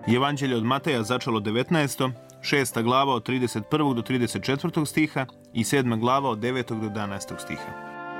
Evanđelje od Mateja začelo 19. 6. glava od 31. do 34. stiha i 7. glava od 9. do 11. stiha.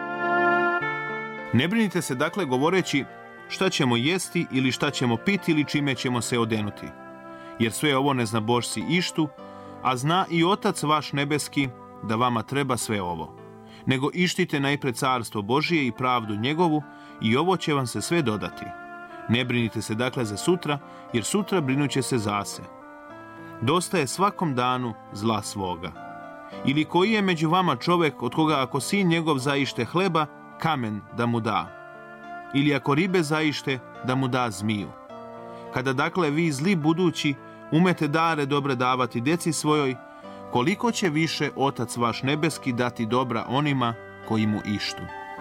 Ne brinite se dakle govoreći šta ćemo jesti ili šta ćemo piti ili čime ćemo se odenuti, jer sve ovo neznabošci ištu, a zna i Otac vaš nebeski da vama treba sve ovo. Nego ištite najpred carstvo Božije i pravdu njegovu i ovo će vam se sve dodati. Ne brinite se dakle za sutra, jer sutra brinuće se zase. Dosta je svakom danu zla svoga. Ili koji je među vama čovjek od koga ako sin njegov zaište hleba, kamen da mu da? Ili ako ribe zaište, da mu da zmiju? Kada dakle vi zli budući umete dare dobre davati deci svojoj, koliko će više Otac vaš nebeski dati dobra onima koji mu ištu.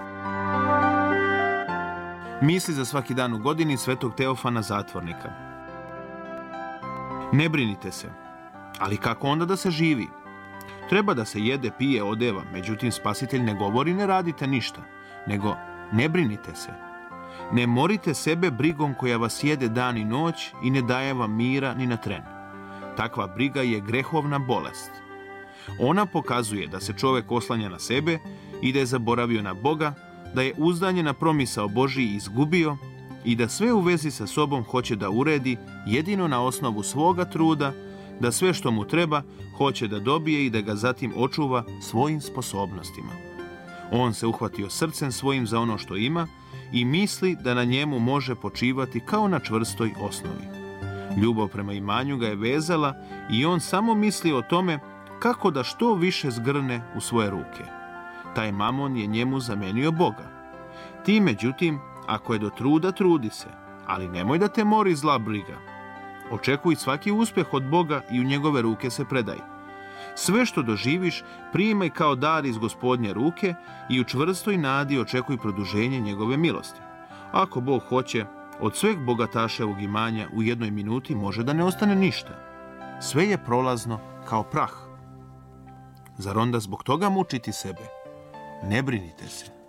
Misli za svaki dan u godini svetog Teofana Zatvornika. Ne brinite se, ali kako onda da se živi? Treba da se jede, pije, odeva, međutim Spasitelj ne govori ne radite ništa, nego ne brinite se. Ne morite sebe brigom koja vas jede dan i noć i ne daje vam mira ni na tren. Takva briga je grehovna bolest. Ona pokazuje da se čovjek oslanja na sebe i da je zaboravio na Boga, da je uzdanje na promisao Božiji izgubio i da sve u vezi sa sobom hoće da uredi jedino na osnovu svoga truda, da sve što mu treba hoće da dobije i da ga zatim očuva svojim sposobnostima. On se uhvatio srcem svojim za ono što ima i misli da na njemu može počivati kao na čvrstoj osnovi. Ljubav prema imanju ga je vezala i on samo misli o tome kako da što više zgrne u svoje ruke. Taj mamon je njemu zamenio Boga. Ti, međutim, ako je do truda, trudi se, ali nemoj da te mori zla briga. Očekuj svaki uspjeh od Boga i u njegove ruke se predaj. Sve što doživiš, primaj kao dar iz Gospodnje ruke i u čvrstoj nadi očekuj produženje njegove milosti. Ako Bog hoće, od sveg bogataševog imanja u jednoj minuti može da ne ostane ništa. Sve je prolazno kao prah. Zar onda zbog toga mučiti sebe? Ne brinite se.